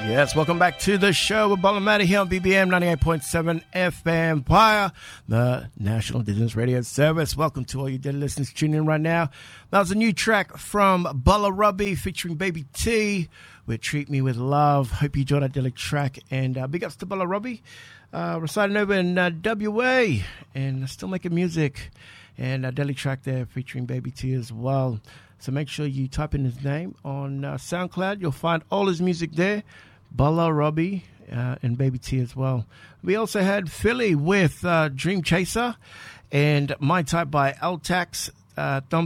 Yes, welcome back to the show with Ballamati here on BBM 98.7 FM via the National Indigenous Radio Service. Welcome to all you dead listeners tuning in right now. That was a new track from Bulla Robbie featuring Baby T with Treat Me With Love. Hope you enjoyed that daily track. And big ups to Bulla Robbie, residing over in WA and still making music. And a daily track there featuring Baby T as well. So make sure you type in his name on SoundCloud. You'll find all his music there. Bulla Robbie and Baby T as well. We also had Philly with Dream Chaser and My Type by L-Tax, Thumb